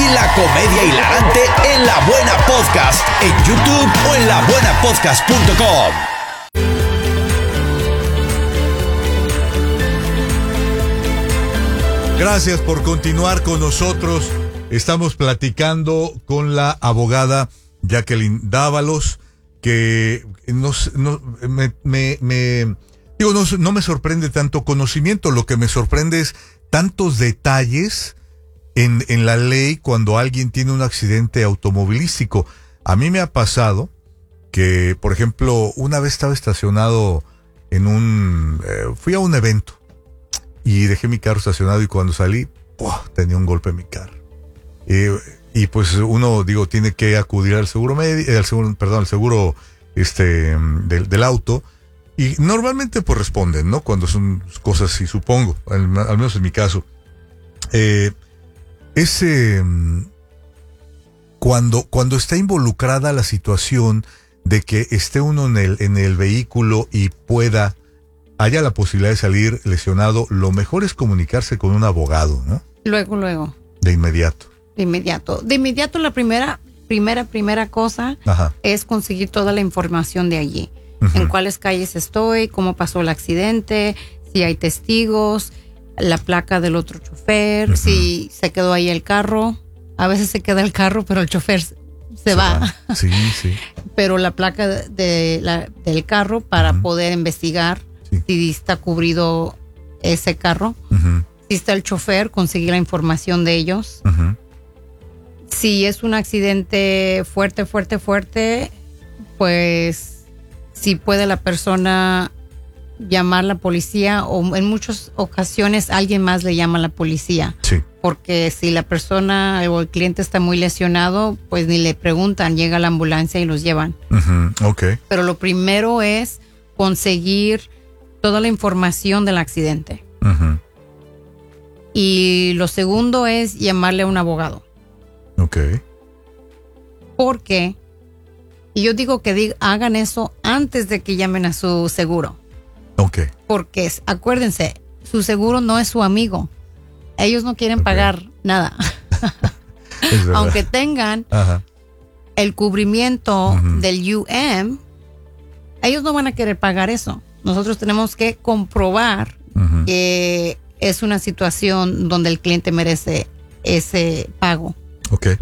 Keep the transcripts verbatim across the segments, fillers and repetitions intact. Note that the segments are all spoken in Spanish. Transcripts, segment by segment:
y la comedia hilarante en La Buena Podcast, en YouTube o en la buena podcast punto com. Gracias por continuar con nosotros. Estamos platicando con la abogada Jacqueline Dávalos, que nos, no, me, me, me, digo, no, no me sorprende tanto conocimiento, lo que me sorprende es tantos detalles en, en la ley cuando alguien tiene un accidente automovilístico. A mí me ha pasado que, por ejemplo, una vez estaba estacionado en un, eh, fui a un evento y dejé mi carro estacionado y cuando salí, ¡oh!, tenía un golpe en mi carro. Eh, y pues uno, digo, tiene que acudir al seguro médico, al seguro, perdón, al seguro este del, del auto, y normalmente pues responden, ¿no? Cuando son cosas así, supongo, al, al menos en mi caso. Eh, ese cuando, cuando está involucrada la situación de que esté uno en el, en el vehículo y pueda, haya la posibilidad de salir lesionado, lo mejor es comunicarse con un abogado, ¿no? Luego, luego. De inmediato. De inmediato. De inmediato la primera, primera, primera cosa Ajá. es conseguir toda la información de allí. Uh-huh. En cuáles calles estoy, cómo pasó el accidente, si hay testigos, la placa del otro chofer, uh-huh. si se quedó ahí el carro. A veces se queda el carro, pero el chofer se, se va. va. Sí, sí. Pero la placa de la, del carro para uh-huh. poder investigar sí. si está cubrido ese carro. Uh-huh. Si está el chofer, conseguir la información de ellos. Uh-huh. Si es un accidente fuerte, fuerte, fuerte, pues si puede la persona llamar a la policía, o en muchas ocasiones alguien más le llama a la policía. Sí. Porque si la persona o el cliente está muy lesionado, pues ni le preguntan, llega la ambulancia y los llevan. Uh-huh. Okay. Pero lo primero es conseguir toda la información del accidente. Uh-huh. Y lo segundo es llamarle a un abogado. Okay. Porque, y yo digo que diga, hagan eso antes de que llamen a su seguro. Okay. Porque acuérdense, su seguro no es su amigo. Ellos no quieren okay. pagar nada. Aunque tengan Ajá. el cubrimiento uh-huh. del U M, ellos no van a querer pagar eso. Nosotros tenemos que comprobar uh-huh. que es una situación donde el cliente merece ese pago. Okay.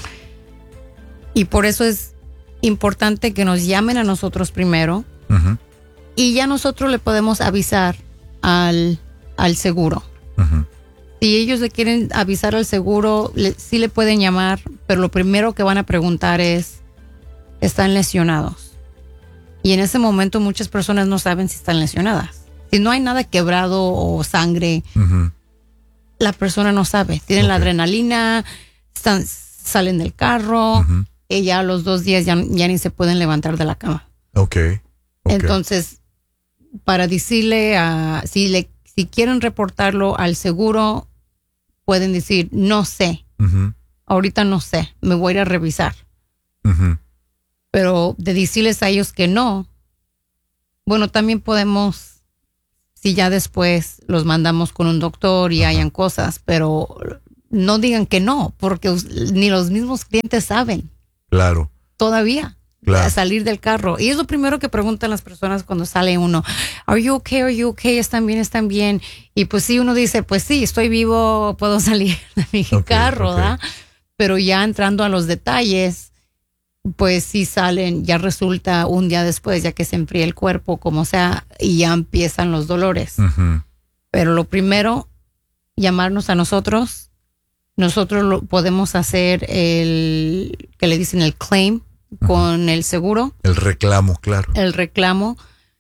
Y por eso es importante que nos llamen a nosotros primero uh-huh. y ya nosotros le podemos avisar al, al seguro. Uh-huh. Si ellos le quieren avisar al seguro, le, sí le pueden llamar, pero lo primero que van a preguntar es, ¿están lesionados? Y en ese momento muchas personas no saben si están lesionadas. Si no hay nada quebrado o sangre, uh-huh. la persona no sabe. Tienen okay. la adrenalina, están, salen del carro, uh-huh. y ya a los dos días ya, ya ni se pueden levantar de la cama. Okay. Okay. Entonces, para decirle a, si le, si quieren reportarlo al seguro, pueden decir, no sé, uh-huh. ahorita no sé, me voy a ir a revisar. Uh-huh. Pero de decirles a ellos que no, bueno, también podemos, si ya después los mandamos con un doctor y uh-huh. hayan cosas, pero no digan que no, porque ni los mismos clientes saben. Claro. Todavía. Claro. A salir del carro. Y es lo primero que preguntan las personas cuando sale uno. Are you okay? Are you okay? ¿Están bien? ¿Están bien? Y pues sí, uno dice, pues sí, estoy vivo, puedo salir de mi okay, carro, ¿verdad? Okay. Pero ya entrando a los detalles, pues sí salen, ya resulta un día después, ya que se enfría el cuerpo, como sea, y ya empiezan los dolores. Uh-huh. Pero lo primero, llamarnos a nosotros. Nosotros lo podemos hacer el, que le dicen el claim, uh-huh. con el seguro. El reclamo, claro. El reclamo.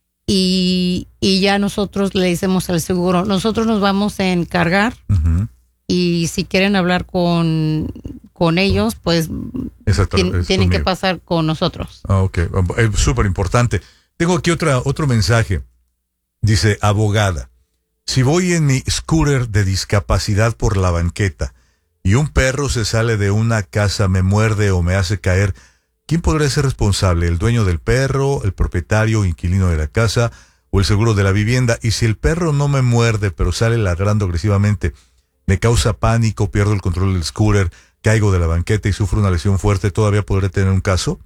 Y, y ya nosotros le decimos al seguro, nosotros nos vamos a encargar. Uh-huh. Y si quieren hablar con, con ellos, pues Exacto, tien, tienen que pasar con nosotros. Ah, ok, es súper importante. Tengo aquí otra, otro mensaje. Dice, abogada, si voy en mi scooter de discapacidad por la banqueta y un perro se sale de una casa, me muerde o me hace caer, ¿quién podría ser responsable? ¿El dueño del perro, el propietario o inquilino de la casa o el seguro de la vivienda? Y si el perro no me muerde, pero sale ladrando agresivamente, me causa pánico, pierdo el control del scooter, caigo de la banqueta y sufro una lesión fuerte, ¿todavía podré tener un caso?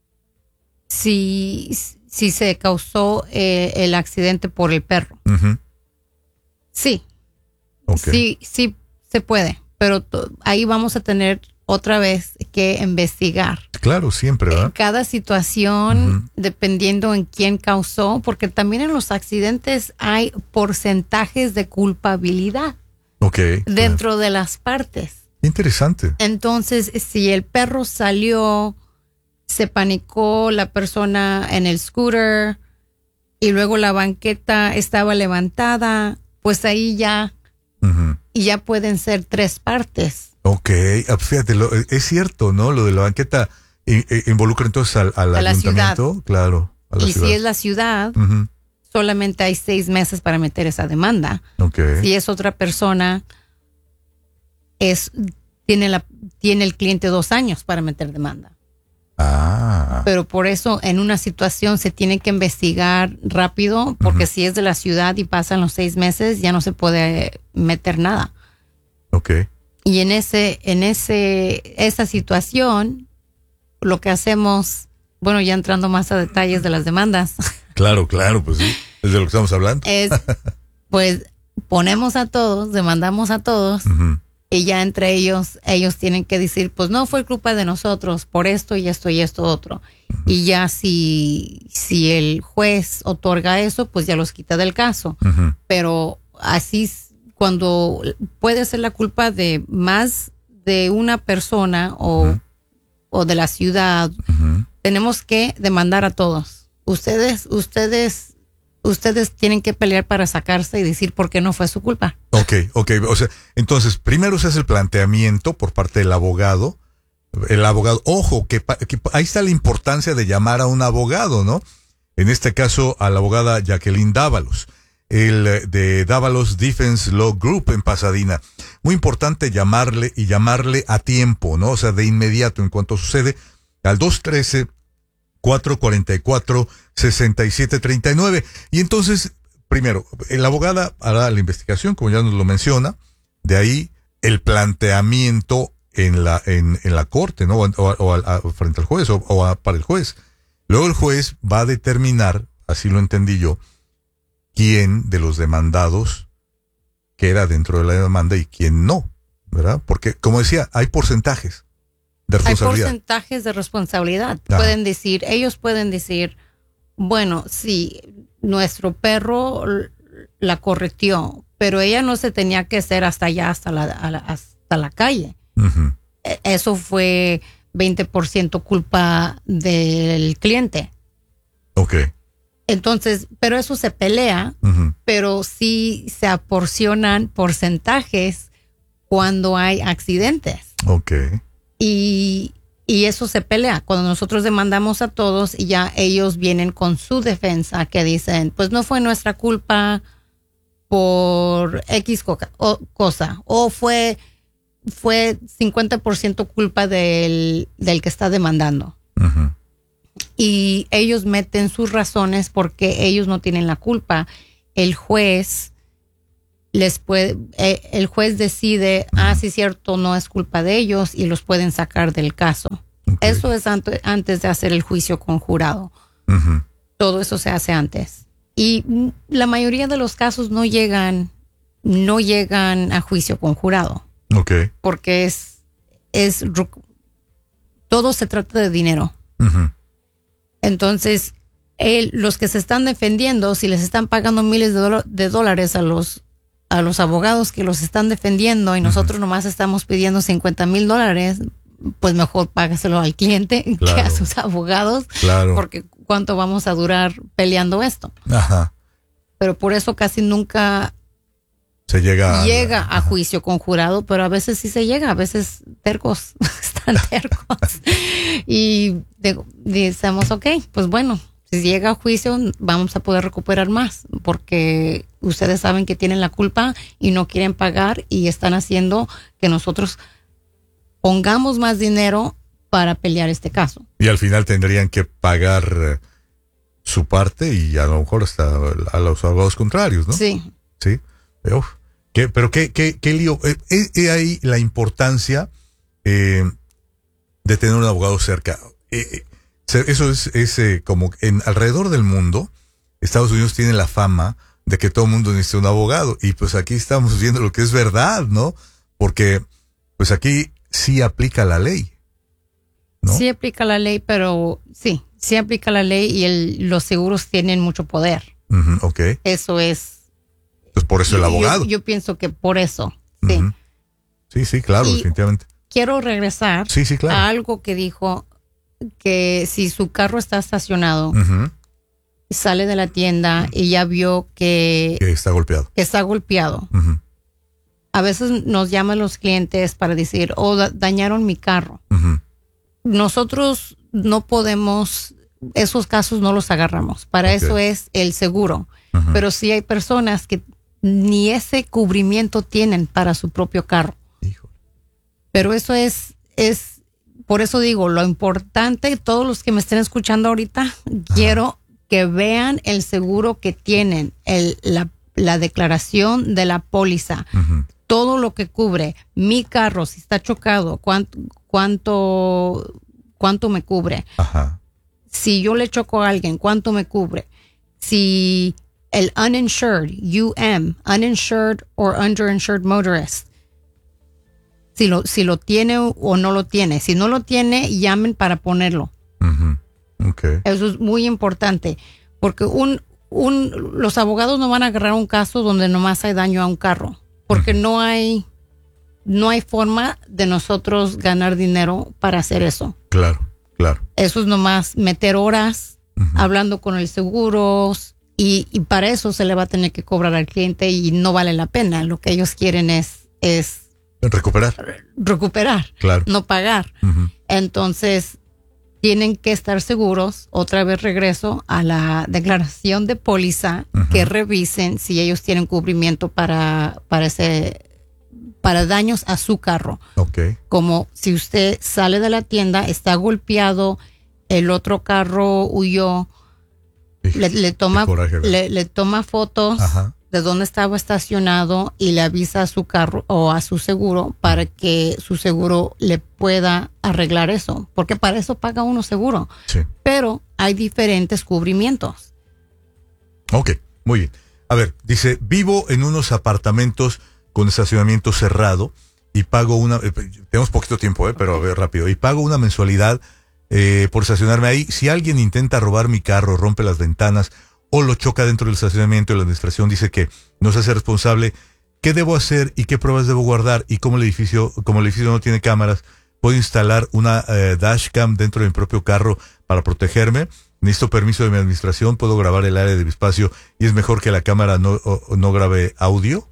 Si, si se causó eh, el accidente por el perro. Uh-huh. Sí. Okay. Sí, sí se puede, pero to- ahí vamos a tener otra vez que investigar. Claro, siempre, ¿verdad? Cada situación, Uh-huh. dependiendo en quién causó, porque también en los accidentes hay porcentajes de culpabilidad Ok. dentro de las partes. Interesante. Entonces, si el perro salió, se panicó la persona en el scooter y luego la banqueta estaba levantada, pues ahí ya, Uh-huh. y ya pueden ser tres partes. Ok, ah, fíjate, lo, es cierto, ¿no? Lo de la banqueta eh, eh, involucra entonces al, al A la ayuntamiento, ciudad. claro. A la Y ciudad. si es la ciudad, Uh-huh. solamente hay seis meses para meter esa demanda. Ok. Si es otra persona, es tiene la tiene el cliente dos años para meter demanda. Ah, Pero por eso en una situación se tiene que investigar rápido, porque Ujú. si es de la ciudad y pasan los seis meses, ya no se puede meter nada. ok. Y en ese en ese esa situación, lo que hacemos, bueno, ya entrando más a detalles de las demandas, Claro, claro, pues sí, es de lo que estamos hablando. es pues ponemos a todos, demandamos a todos. Ujú. Y ya entre ellos, ellos tienen que decir, pues no fue culpa de nosotros por esto y esto y esto otro. Y ya si, si el juez otorga eso, pues ya los quita del caso. Ujú. Pero así, s- cuando puede ser la culpa de más de una persona o, Ujú. o de la ciudad, Ujú. tenemos que demandar a todos. Ustedes, ustedes, ustedes tienen que pelear para sacarse y decir por qué no fue su culpa. Ok, ok, o sea, entonces primero se hace el planteamiento por parte del abogado. El abogado, ojo, que, pa- que pa- ahí está la importancia de llamar a un abogado, ¿no? En este caso a la abogada Jacqueline Dávalos, el eh, de Dávalos Defense Law Group en Pasadena. Muy importante llamarle y llamarle a tiempo, ¿no? O sea, de inmediato, en cuanto sucede, al dos uno tres, cuatro cuatro cuatro, seis siete tres nueve. Y entonces, primero, la abogada hará la investigación, como ya nos lo menciona, de ahí el planteamiento en la en, en la corte, ¿no? O, o- o al- a- frente al juez, o, o a- para el juez. Luego el juez va a determinar, así lo entendí yo, quién de los demandados queda dentro de la demanda y quién no, ¿verdad? Porque, como decía, hay porcentajes de Hay responsabilidad. porcentajes de responsabilidad. Ajá. Pueden decir, ellos pueden decir, bueno, sí, nuestro perro l- la correteó, pero ella no se tenía que hacer hasta allá, hasta la, a la- hasta la calle. Ujú. E- Eso fue veinte por ciento culpa del cliente. Ok. Entonces, pero eso se pelea, Ujú. pero sí se aporcionan porcentajes cuando hay accidentes. Ok. Y, y eso se pelea. Cuando nosotros demandamos a todos y ya ellos vienen con su defensa que dicen, pues no fue nuestra culpa por X coca- o, cosa, o fue, fue cincuenta por ciento culpa del, del que está demandando. Ujú. Y ellos meten sus razones porque ellos no tienen la culpa. El juez les puede, eh, el juez decide, ah, sí, cierto, no es culpa de ellos y los pueden sacar del caso. Ok. Eso es ante- antes de hacer el juicio con jurado. Ujú. Todo eso se hace antes. Y mm, la mayoría de los casos no llegan, no llegan a juicio con jurado Ok. porque es, es, ru- todo se trata de dinero. Ujú. Entonces, el- los que se están defendiendo, si les están pagando miles de, dola- de dólares a los a los abogados que los están defendiendo y nosotros nomás estamos pidiendo cincuenta mil dólares, pues mejor págaselo al cliente que Claro. a sus abogados, Claro. porque cuánto vamos a durar peleando esto. Ajá. Pero por eso casi nunca Se llega a... llega a juicio con jurado, pero a veces sí se llega, a veces tercos, están tercos. Y de- decimos, ok, pues bueno, si llega a juicio vamos a poder recuperar más, porque ustedes saben que tienen la culpa y no quieren pagar y están haciendo que nosotros pongamos más dinero para pelear este caso. Y al final tendrían que pagar eh, su parte y a lo mejor hasta a los abogados contrarios, ¿no? Sí, Sí. Uf. ¿Qué- pero qué, qué, qué lío. Eh, eh, eh, ahí la importancia eh, de tener un abogado cerca. Eh, eh, eso es, es eh, como en alrededor del mundo, Estados Unidos tiene la fama de que todo el mundo necesita un abogado. Y pues aquí estamos viendo lo que es verdad, ¿no? Porque pues aquí sí aplica la ley, ¿no? Sí aplica la ley, pero sí, sí aplica la ley y el, los seguros tienen mucho poder. Uh-huh, ok. Eso es. Pues por eso el abogado. Yo, yo pienso que por eso, sí. Uh-huh. Sí, sí, claro, y definitivamente. Quiero regresar sí, sí, claro. a algo que dijo, que si su carro está estacionado, uh-huh. sale de la tienda y ya vio que, que está golpeado. Que está golpeado. Uh-huh. A veces nos llaman los clientes para decir, oh, da- dañaron mi carro. Uh-huh. Nosotros no podemos, esos casos no los agarramos. Para okay. eso es el seguro. Uh-huh. Pero sí hay personas que ni ese cubrimiento tienen para su propio carro. Hijo. Pero eso es, es, por eso digo, lo importante, todos los que me estén escuchando ahorita, uh-huh. quiero que vean el seguro que tienen, el, la, la declaración de la póliza. Uh-huh. Todo lo que cubre mi carro, si está chocado, cuánto, cuánto, cuánto me cubre. Ajá. Si yo le choco a alguien, cuánto me cubre. Si el uninsured, U M, uninsured or underinsured motorist, si lo, si lo tiene o no lo tiene. Si no lo tiene, llamen para ponerlo. Uh-huh. Okay. Eso es muy importante, porque un, un, los abogados no van a agarrar un caso donde nomás hay daño a un carro. Porque uh-huh. no hay no hay forma de nosotros ganar dinero para hacer eso. Claro, claro. Eso es nomás meter horas uh-huh. hablando con el seguro y, y para eso se le va a tener que cobrar al cliente y no vale la pena. Lo que ellos quieren es, es recuperar. Recuperar, claro. no pagar. Uh-huh. Entonces tienen que estar seguros, otra vez regreso a la declaración de póliza, uh-huh. que revisen si ellos tienen cubrimiento para, para, ese, para daños a su carro. Okay. Como si usted sale de la tienda, está golpeado, el otro carro huyó, le, le, toma, coraje, le, le toma fotos Ajá. de dónde estaba estacionado y le avisa a su carro o a su seguro para que su seguro le pueda arreglar eso, porque para eso paga uno seguro. Sí. Pero hay diferentes cubrimientos. Ok, muy bien. A ver, dice, vivo en unos apartamentos con estacionamiento cerrado y pago una, eh, tenemos poquito tiempo, eh, pero a ver, rápido, y pago una mensualidad eh, por estacionarme ahí. Si alguien intenta robar mi carro, rompe las ventanas o lo choca dentro del estacionamiento y la administración dice que no se hace responsable, ¿qué debo hacer y qué pruebas debo guardar? Y como el edificio, como el edificio no tiene cámaras, ¿puedo instalar una eh, dashcam dentro de mi propio carro para protegerme? Necesito permiso de mi administración, puedo grabar el área de mi espacio y es mejor que la cámara no, o, no grabe audio.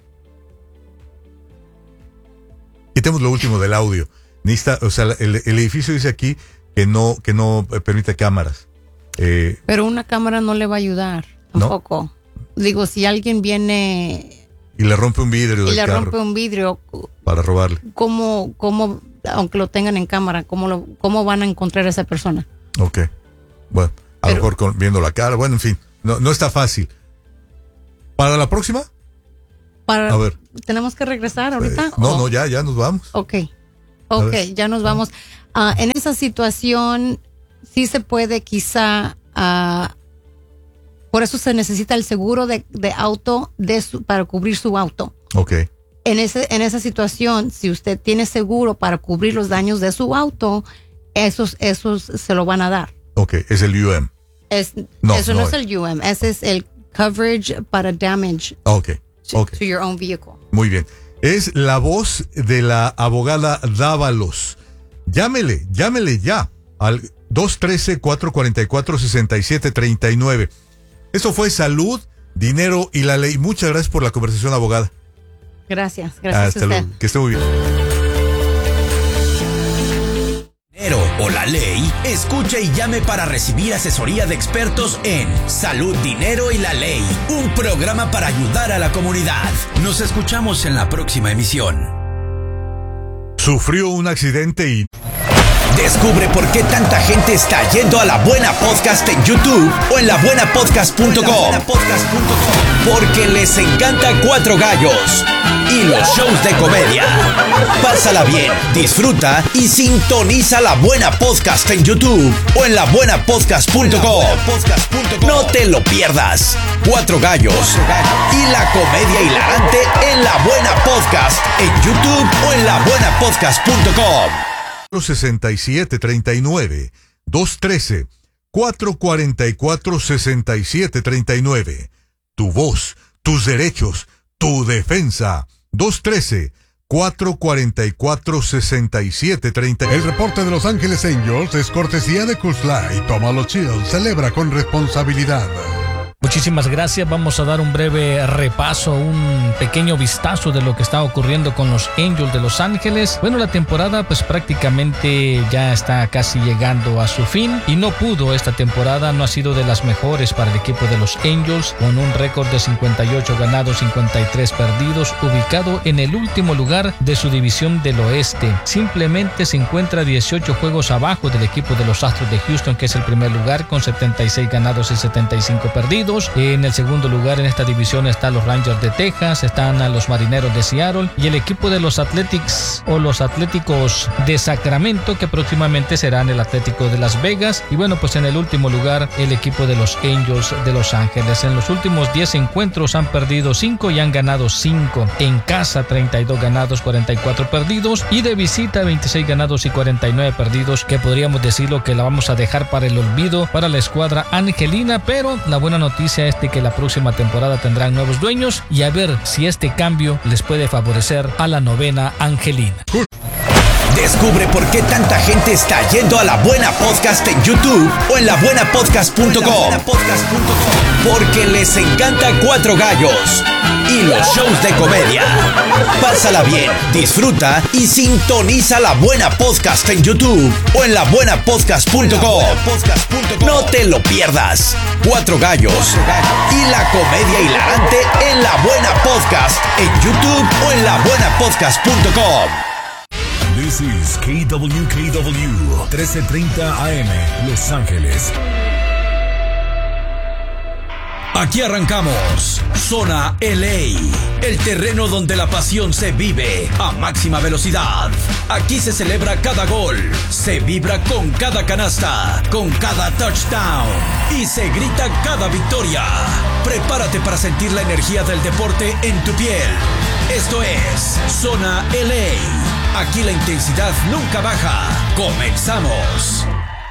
Quitemos lo último del audio. Necesita, o sea, el, el edificio dice aquí que no, que no permite cámaras. Eh, Pero una cámara no le va a ayudar tampoco. ¿No? Digo, si alguien viene y le rompe un vidrio y del le carro rompe un vidrio para robarle, ¿cómo, cómo, aunque lo tengan en cámara, cómo, lo, cómo van a encontrar a esa persona? Ok, bueno, a Pero, lo mejor con, viendo la cara, bueno, en fin, no, no está fácil. ¿Para la próxima? Para, a ver. ¿Tenemos que regresar ahorita? Eh, no, o? no, ya, ya nos vamos. Ok, ok, ya nos vamos. Uh, en esa situación sí se puede quizá, uh, por eso se necesita el seguro de, de auto de su, para cubrir su auto. Ok. En, ese, en esa situación, si usted tiene seguro para cubrir los daños de su auto, esos, esos se lo van a dar. Ok, es el U M. Es, no, eso no, no es, es el U M, ese es el coverage para damage Ok, to, ok. to your own vehicle. Muy bien. Es la voz de la abogada Dávalos. Llámele, llámele ya al dos uno tres, cuatro cuatro cuatro, seis siete tres nueve. Eso fue Salud, Dinero y la Ley. Muchas gracias por la conversación, abogada. Gracias, gracias Hasta a usted. luego. Que esté muy bien. Dinero o la Ley, escuche y llame para recibir asesoría de expertos en Salud, Dinero y la Ley, un programa para ayudar a la comunidad. Nos escuchamos en la próxima emisión. Sufrió un accidente y... Descubre por qué tanta gente está yendo a La Buena Podcast en YouTube o en la buena podcast punto com. Porque les encanta Cuatro Gallos y los shows de comedia. Pásala bien, disfruta y sintoniza La Buena Podcast en YouTube o en la buena podcast punto com. No te lo pierdas. Cuatro Gallos y la comedia hilarante en La Buena Podcast en YouTube o en la buena podcast punto com. sesenta y siete treinta y nueve, dos uno tres, cuatro cuatro cuatro, seis siete tres nueve. Tu voz, tus derechos, tu defensa. dos uno tres, cuatro cuatro cuatro, seis siete tres nueve. El reporte de Los Ángeles Angels es cortesía de Coors Light. Tómalo chill, celebra con responsabilidad. Muchísimas gracias. Vamos a dar un breve repaso, un pequeño vistazo de lo que está ocurriendo con los Angels de Los Ángeles. Bueno, la temporada pues prácticamente ya está casi llegando a su fin y no pudo esta temporada, no ha sido de las mejores para el equipo de los Angels, con un récord de cincuenta y ocho ganados, cincuenta y tres perdidos, ubicado en el último lugar de su división del oeste. Simplemente se encuentra dieciocho juegos abajo del equipo de los Astros de Houston, que es el primer lugar con setenta y seis ganados y setenta y cinco perdidos. En el segundo lugar en esta división están los Rangers de Texas, están a los Marineros de Seattle y el equipo de los Athletics o los Atléticos de Sacramento, que próximamente serán el Atlético de Las Vegas. Y bueno, pues en el último lugar el equipo de los Angels de Los Ángeles. En los últimos diez encuentros han perdido cinco y han ganado cinco. En casa treinta y dos ganados, cuarenta y cuatro perdidos, y de visita veintiséis ganados y cuarenta y nueve perdidos, que podríamos decirlo que la vamos a dejar para el olvido para la escuadra angelina. Pero la buena noticia es de que la próxima temporada tendrán nuevos dueños y a ver si este cambio les puede favorecer a la novena angelina. Descubre por qué tanta gente está yendo a La Buena Podcast en YouTube o en la buena podcast punto com. Porque les encanta Cuatro Gallos y los shows de comedia. Pásala bien, disfruta y sintoniza La Buena Podcast en YouTube o en la buena podcast punto com. No te lo pierdas. Cuatro Gallos y la comedia hilarante en La Buena Podcast en YouTube o en la buena podcast punto com. This is K W K W trece treinta A M Los Ángeles. Aquí arrancamos Zona L A, el terreno donde la pasión se vive a máxima velocidad. Aquí se celebra cada gol, se vibra con cada canasta, con cada touchdown y se grita cada victoria. Prepárate para sentir la energía del deporte en tu piel. Esto es Zona L A. Aquí la intensidad nunca baja. Comenzamos.